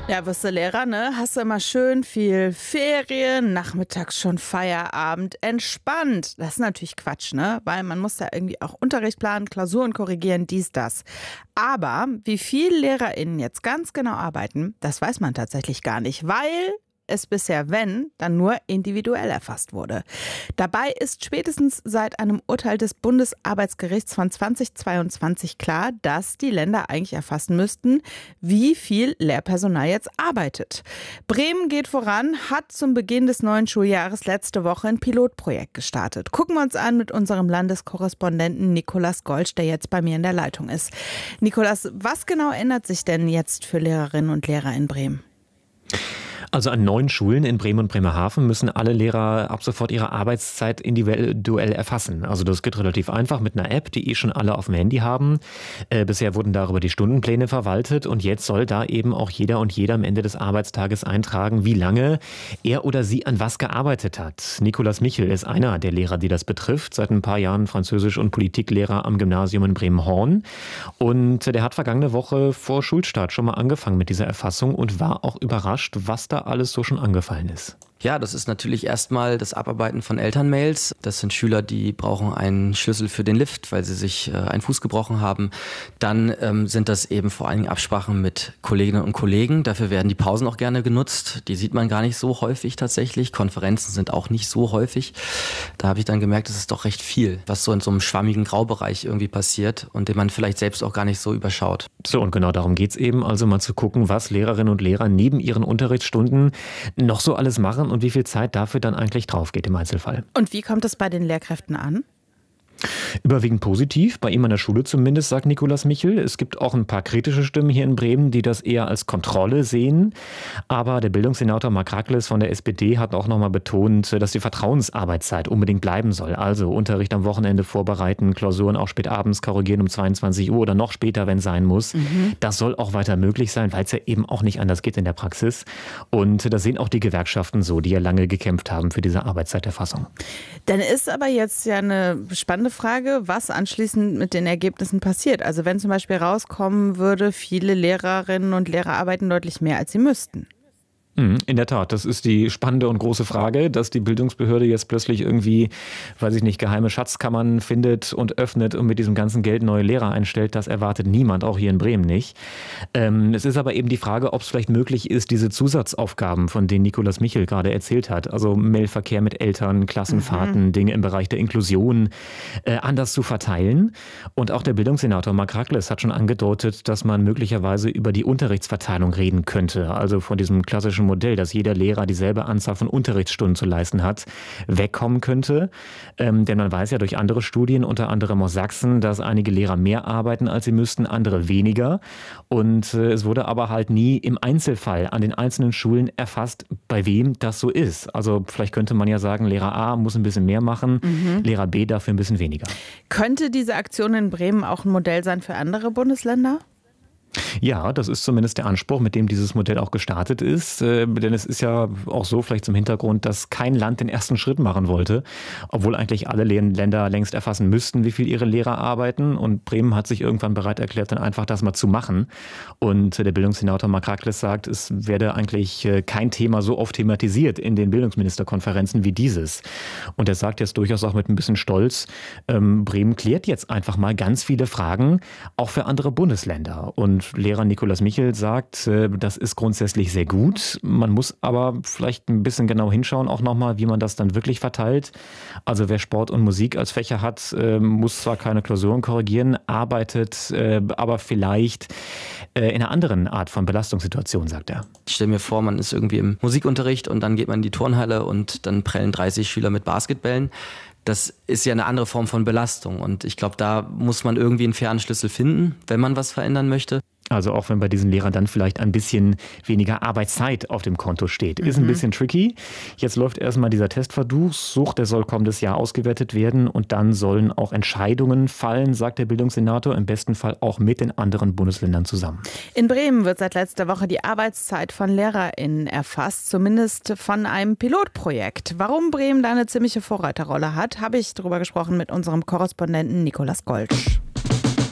Ja, wirst du Lehrer, ne? Hast du immer schön viel Ferien, nachmittags schon Feierabend, entspannt. Das ist natürlich Quatsch, ne? Weil man muss ja irgendwie auch Unterricht planen, Klausuren korrigieren, dies, das. Aber wie viel LehrerInnen jetzt ganz genau arbeiten, das weiß man tatsächlich gar nicht, weil es bisher, wenn, dann nur individuell erfasst wurde. Dabei ist spätestens seit einem Urteil des Bundesarbeitsgerichts von 2022 klar, dass die Länder eigentlich erfassen müssten, wie viel Lehrpersonal jetzt arbeitet. Bremen geht voran, hat zum Beginn des neuen Schuljahres letzte Woche ein Pilotprojekt gestartet. Gucken wir uns an mit unserem Landeskorrespondenten Nikolas Golsch, der jetzt bei mir in der Leitung ist. Nikolas, was genau ändert sich denn jetzt für Lehrerinnen und Lehrer in Bremen? Also an 9 Schulen in Bremen und Bremerhaven müssen alle Lehrer ab sofort ihre Arbeitszeit individuell erfassen. Also das geht relativ einfach mit einer App, die schon alle auf dem Handy haben. Bisher wurden darüber die Stundenpläne verwaltet und jetzt soll da eben auch jeder und jeder am Ende des Arbeitstages eintragen, wie lange er oder sie an was gearbeitet hat. Nikolas Michel ist einer der Lehrer, die das betrifft. Seit ein paar Jahren Französisch- und Politiklehrer am Gymnasium in Bremen-Horn. Und der hat vergangene Woche vor Schulstart schon mal angefangen mit dieser Erfassung und war auch überrascht, was da alles so schon angefallen ist. Ja, das ist natürlich erstmal das Abarbeiten von Elternmails. Das sind Schüler, die brauchen einen Schlüssel für den Lift, weil sie sich einen Fuß gebrochen haben. Dann sind das eben vor allen Dingen Absprachen mit Kolleginnen und Kollegen. Dafür werden die Pausen auch gerne genutzt. Die sieht man gar nicht so häufig tatsächlich. Konferenzen sind auch nicht so häufig. Da habe ich dann gemerkt, es ist doch recht viel, was so in so einem schwammigen Graubereich irgendwie passiert und den man vielleicht selbst auch gar nicht so überschaut. So, und genau darum geht's eben. Also mal zu gucken, was Lehrerinnen und Lehrer neben ihren Unterrichtsstunden noch so alles machen und wie viel Zeit dafür dann eigentlich drauf geht im Einzelfall. Und wie kommt es bei den Lehrkräften an? Überwiegend positiv, bei ihm an der Schule zumindest, sagt Nikolas Michel. Es gibt auch ein paar kritische Stimmen hier in Bremen, die das eher als Kontrolle sehen. Aber der Bildungssenator Marc Rakles von der SPD hat auch nochmal betont, dass die Vertrauensarbeitszeit unbedingt bleiben soll. Also Unterricht am Wochenende vorbereiten, Klausuren auch spät abends korrigieren um 22 Uhr oder noch später, wenn es sein muss. Das soll auch weiter möglich sein, weil es ja eben auch nicht anders geht in der Praxis. Und das sehen auch die Gewerkschaften so, die ja lange gekämpft haben für diese Arbeitszeiterfassung. Dann ist aber jetzt ja eine spannende Frage, was anschließend mit den Ergebnissen passiert. Also wenn zum Beispiel rauskommen würde, viele Lehrerinnen und Lehrer arbeiten deutlich mehr, als sie müssten. In der Tat, das ist die spannende und große Frage, dass die Bildungsbehörde jetzt plötzlich irgendwie, weiß ich nicht, geheime Schatzkammern findet und öffnet und mit diesem ganzen Geld neue Lehrer einstellt. Das erwartet niemand, auch hier in Bremen nicht. Es ist aber eben die Frage, ob es vielleicht möglich ist, diese Zusatzaufgaben, von denen Nikolas Michel gerade erzählt hat, also Mailverkehr mit Eltern, Klassenfahrten, Dinge im Bereich der Inklusion, anders zu verteilen. Und auch der Bildungssenator Marc Rakles hat schon angedeutet, dass man möglicherweise über die Unterrichtsverteilung reden könnte, also von diesem klassischen Modell, dass jeder Lehrer dieselbe Anzahl von Unterrichtsstunden zu leisten hat, wegkommen könnte. Denn man weiß ja durch andere Studien, unter anderem aus Sachsen, dass einige Lehrer mehr arbeiten, als sie müssten, andere weniger. Und es wurde aber halt nie im Einzelfall an den einzelnen Schulen erfasst, bei wem das so ist. Also vielleicht könnte man ja sagen, Lehrer A muss ein bisschen mehr machen, Lehrer B dafür ein bisschen weniger. Könnte diese Aktion in Bremen auch ein Modell sein für andere Bundesländer? Ja, das ist zumindest der Anspruch, mit dem dieses Modell auch gestartet ist. Denn es ist ja auch so, vielleicht zum Hintergrund, dass kein Land den ersten Schritt machen wollte, obwohl eigentlich alle Länder längst erfassen müssten, wie viel ihre Lehrer arbeiten. Und Bremen hat sich irgendwann bereit erklärt, dann einfach das mal zu machen. Und der Bildungssenator Marc Rakles sagt, es werde eigentlich kein Thema so oft thematisiert in den Bildungsministerkonferenzen wie dieses. Und er sagt jetzt durchaus auch mit ein bisschen Stolz, Bremen klärt jetzt einfach mal ganz viele Fragen, auch für andere Bundesländer. Und Lehrer Nikolas Michel sagt, das ist grundsätzlich sehr gut. Man muss aber vielleicht ein bisschen genau hinschauen, auch nochmal, wie man das dann wirklich verteilt. Also wer Sport und Musik als Fächer hat, muss zwar keine Klausuren korrigieren, arbeitet aber vielleicht in einer anderen Art von Belastungssituation, sagt er. Ich stelle mir vor, man ist irgendwie im Musikunterricht und dann geht man in die Turnhalle und dann prellen 30 Schüler mit Basketballen. Das ist ja eine andere Form von Belastung und ich glaube, da muss man irgendwie einen fairen Schlüssel finden, wenn man was verändern möchte. Also auch wenn bei diesen Lehrern dann vielleicht ein bisschen weniger Arbeitszeit auf dem Konto steht. Ist ein bisschen tricky. Jetzt läuft erstmal dieser Testversuch, der soll kommendes Jahr ausgewertet werden und dann sollen auch Entscheidungen fallen, sagt der Bildungssenator, im besten Fall auch mit den anderen Bundesländern zusammen. In Bremen wird seit letzter Woche die Arbeitszeit von LehrerInnen erfasst, zumindest von einem Pilotprojekt. Warum Bremen da eine ziemliche Vorreiterrolle hat, habe ich darüber gesprochen mit unserem Korrespondenten Nikolas Golsch.